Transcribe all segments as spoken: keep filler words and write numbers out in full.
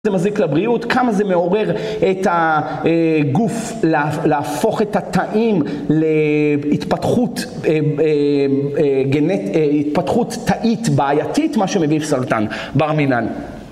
זה מזיק לבריאות, כמה זה מעורר את הגוף להפוך את התאים להתפתחות גנט, התפתחות תאית בעייתית, מה שמביא סרטן בר מינן.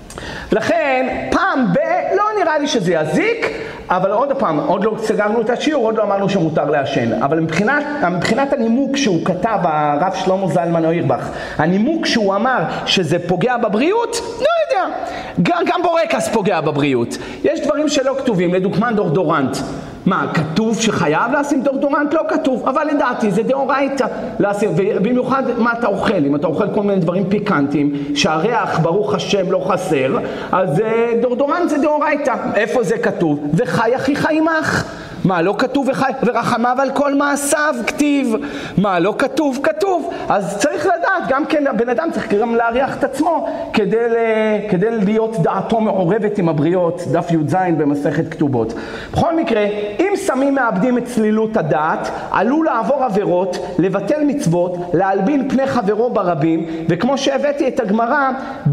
לכן פעם ב... לא נראה לי שזה יזיק, אבל עוד פעם, עוד לא סגרנו את השיעור, עוד לא אמרנו שמותר לעשן. אבל מבחינת, מבחינת הנימוק שהוא כתב, הרב שלמה זלמן אוירבך, הנימוק שהוא אמר שזה פוגע בבריאות, לא יודע. גם, גם בורקס פוגע בבריאות. יש דברים שלא כתובים, לדוגמה דורדורנט. מה, כתוב שחייב לשים דורדורנט? לא כתוב, אבל לדעתי זה דאורייתא לשים, ובמיוחד מה אתה אוכל, אם אתה אוכל כל מיני דברים פיקנטיים, שהריח ברוך השם לא חסר, אז דורדורנט זה דאורייתא. איפה זה כתוב? וחי אחיך עמך. מה, לא כתוב וחי, ורחמיו על כל מעשיו כתיב. מה, לא כתוב? כתוב. אז צריך לדעת, גם כן הבן אדם צריך גם להריח את עצמו, כדי, כדי להיות דעתו מעורבת עם הבריות, דף י"ז במסכת כתובות. בכל מקרה, אם שמים מאבדים את צלילות הדעת, עלול לעבור עבירות, לבטל מצוות, להלבין פני חברו ברבים, וכמו שהבאתי את הגמרא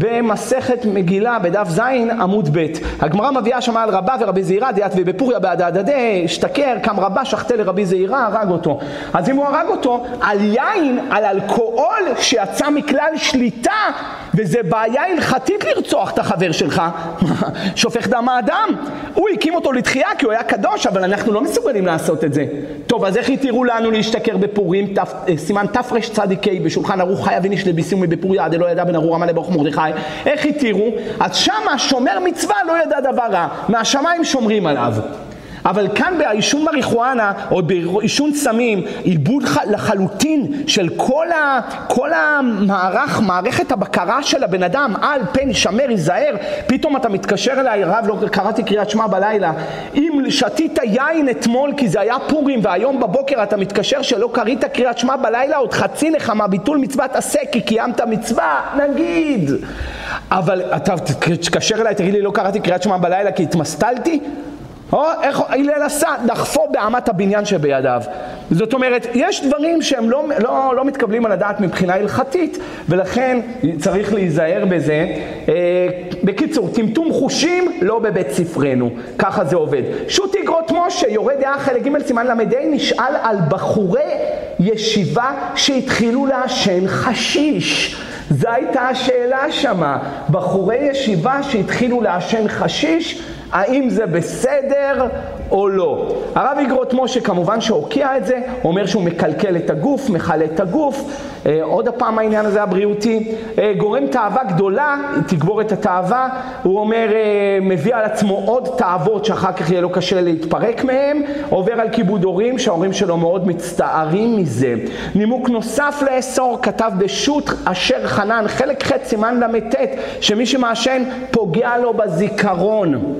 במסכת מגילה בדף ז' עמוד ב'. הגמרא מביאה שמה על רבה ורבי זעירא דיית ובפוריה בהדהדהדה, השתכר, קם רבה, שחטה לרבי זעירא, הרג אותו. אז אם הוא הרג אותו, על יין, על אלכוהול שיצא מכלל שליטה, וזה בעיה הלכתית לרצוח את החבר שלך, שופך דם האדם. הוא הקים אותו לתחייה כי הוא היה קדוש, אבל אנחנו לא מסוגלים לעשות את זה. טוב, אז איך יתירו לנו להשתכר בפורים, תפ, סימן תפרש צדיקי, בשולחן ערוך חיה וניש לביסום מבפוריה, דלא ידע בן ארור אמר לברוך מרדכי. איך יתירו? אז שמה שומר מצווה לא ידע דבר רע, מהשמיים שומרים עליו. אבל כאן בעישון מריחואנה או בעישון סמים, עיבוד לחלוטין של כל, ה, כל המערך, מערכת הבקרה של הבן אדם, על פן שמר, ייזהר, פתאום אתה מתקשר אליי, רב, לא קראתי קריאת שמע בלילה, אם שתית יין אתמול כי זה היה פורים והיום בבוקר אתה מתקשר שלא קראת קריאת שמע בלילה, עוד חצי נחמה, ביטול מצוות עשה כי קיימת מצווה, נגיד. אבל אתה תתקשר אליי, תגיד לי לא קראתי קריאת שמע בלילה כי התמסטלתי? או איך הלל עשה? דחפו באמת הבניין שבידיו. זאת אומרת, יש דברים שהם לא, לא, לא מתקבלים על הדעת מבחינה הלכתית, ולכן צריך להיזהר בזה. אה, בקיצור, טמטום חושים לא בבית ספרנו, ככה זה עובד. שו"ת איגרות משה, יורד דעה חלק ג' סימן למדי, נשאל על בחורי ישיבה שהתחילו לעשן חשיש. זו הייתה השאלה שמה, בחורי ישיבה שהתחילו לעשן חשיש, האם זה בסדר או לא? הרב איגרות משה כמובן שהוקיע את זה, אומר שהוא מקלקל את הגוף, מחלה את הגוף, אה, עוד הפעם העניין הזה הבריאותי, אה, גורם תאווה גדולה, תגבור את התאווה, הוא אומר אה, מביא על עצמו עוד תאוות שאחר כך יהיה לו קשה להתפרק מהם, עובר על כיבוד הורים שההורים שלו מאוד מצטערים מזה. נימוק נוסף לאסור, כתב בשו"ת אשר חנן, חלק ח' סימן למתת, שמי שמעשן פוגע לו בזיכרון.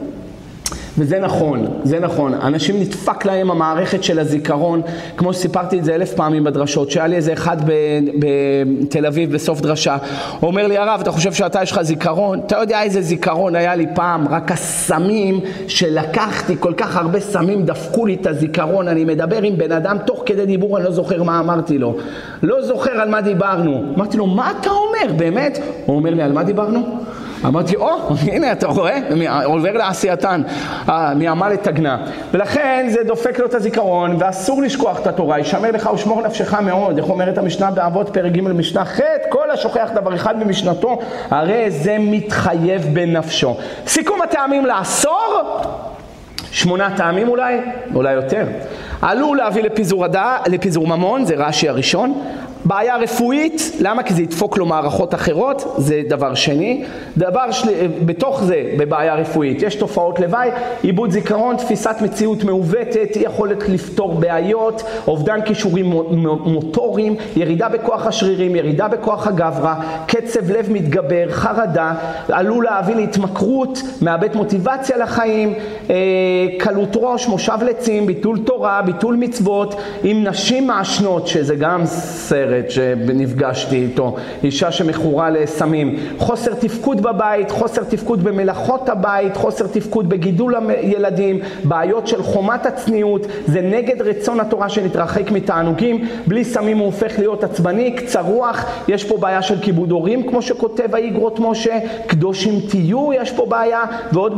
וזה נכון, זה נכון. אנשים נדפק להם המערכת של הזיכרון, כמו שסיפרתי את זה אלף פעמים בדרשות, שהיה לי איזה אחד בתל אביב בסוף דרשה, הוא אומר לי, הרב, אתה חושב שאתה יש לך זיכרון? אתה יודע איזה זיכרון היה לי פעם? רק הסמים שלקחתי, כל כך הרבה סמים דפקו לי את הזיכרון, אני מדבר עם בן אדם, תוך כדי דיבור אני לא זוכר מה אמרתי לו. לא זוכר על מה דיברנו. אמרתי לו, מה אתה אומר? באמת? הוא אומר לי, על מה דיברנו? אמרתי, או, הנה אתה רואה, עובר לעשייתן, מעמל לתגנה. ולכן זה דופק לו את הזיכרון, ואסור לשכוח את התורה, ישמר לך ושמור נפשך מאוד. איך אומרת המשנה באבות פרק ג' משנה ח', כל השוכח דבר אחד במשנתו, הרי זה מתחייב בנפשו. סיכום הטעמים לעשור, שמונה טעמים אולי, אולי יותר. עלול להביא לפיזור הדעה, לפיזור ממון, זה רש"י הראשון. בעיה רפואית, למה? כי זה ידפוק לו מערכות אחרות, זה דבר שני. דבר של... בתוך זה, בבעיה רפואית, יש תופעות לוואי, עיבוד זיכרון, תפיסת מציאות מעוותת, יכולת לפתור בעיות, אובדן כישורים מוטוריים, ירידה בכוח השרירים, ירידה בכוח הגברא, קצב לב מתגבר, חרדה, עלול להביא להתמכרות, מאבד מוטיבציה לחיים, קלות ראש, מושב לצים, ביטול תורה, ביטול מצוות, עם נשים מעשנות, שזה גם סרט. גברת שנפגשתי איתו, אישה שמכורה לסמים, חוסר תפקוד בבית, חוסר תפקוד במלאכות הבית, חוסר תפקוד בגידול הילדים, בעיות של חומת הצניעות, זה נגד רצון התורה שנתרחק מתענוגים. בלי סמים הוא הופך להיות עצבני, קצר רוח, יש פה בעיה של כיבוד הורים כמו שכותב האיגרות משה, קדושים תהיו, יש פה בעיה, ועוד